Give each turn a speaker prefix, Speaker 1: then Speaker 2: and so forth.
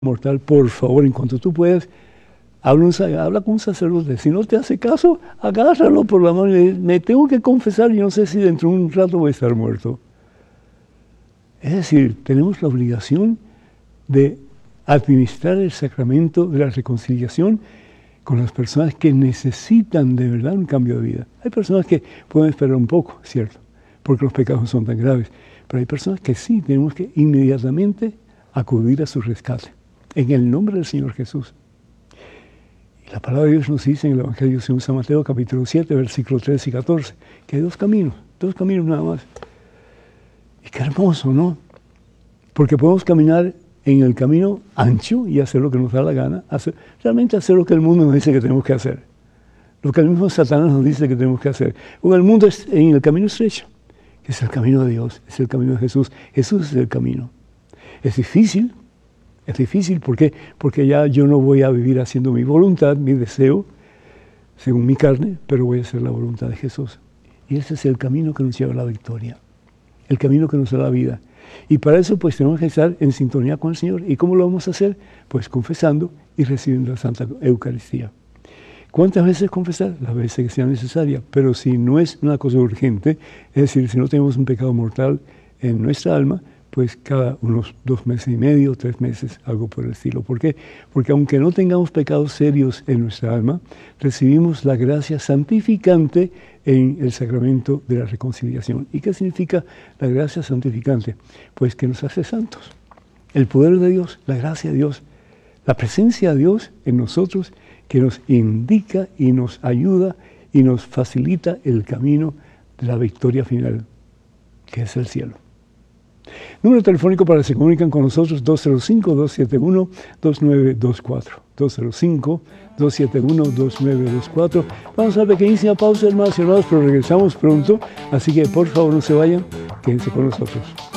Speaker 1: mortal, por favor, en cuanto tú puedas, habla con un sacerdote. Si no te hace caso, agárralo por la mano y le dice, me tengo que confesar y no sé si dentro de un rato voy a estar muerto. Es decir, tenemos la obligación de administrar el sacramento de la reconciliación con las personas que necesitan de verdad un cambio de vida. Hay personas que pueden esperar un poco, ¿cierto? Porque los pecados no son tan graves. Pero hay personas que sí, tenemos que inmediatamente acudir a su rescate. En el nombre del Señor Jesús. Y la palabra de Dios nos dice en el Evangelio según San Mateo, capítulo 7, versículos 13 y 14, que hay dos caminos nada más. Y qué hermoso, ¿no? Porque podemos caminar en el camino ancho y hacer lo que nos da la gana, realmente hacer lo que el mundo nos dice que tenemos que hacer, lo que el mismo Satanás nos dice que tenemos que hacer. O el mundo es en el camino estrecho, que es el camino de Dios, es el camino de Jesús. Jesús es el camino. Es difícil, ¿por qué? Porque ya yo no voy a vivir haciendo mi voluntad, mi deseo, según mi carne, pero voy a hacer la voluntad de Jesús. Y ese es el camino que nos lleva a la victoria, el camino que nos da la vida. Y para eso pues tenemos que estar en sintonía con el Señor. ¿Y cómo lo vamos a hacer? Pues confesando y recibiendo la Santa Eucaristía. ¿Cuántas veces confesar? Las veces que sea necesaria. Pero si no es una cosa urgente, es decir, si no tenemos un pecado mortal en nuestra alma, pues cada unos 2 meses y medio, 3 meses, algo por el estilo. ¿Por qué? Porque aunque no tengamos pecados serios en nuestra alma, recibimos la gracia santificante en el sacramento de la reconciliación. ¿Y qué significa la gracia santificante? Pues que nos hace santos. El poder de Dios, la gracia de Dios, la presencia de Dios en nosotros que nos indica y nos ayuda y nos facilita el camino de la victoria final, que es el cielo. Número telefónico para que se comunican con nosotros, 205-271-2924. 205-271-2924. Vamos a una pequeñísima pausa, hermanos y hermanos, pero regresamos pronto. Así que por favor no se vayan, quédense con nosotros.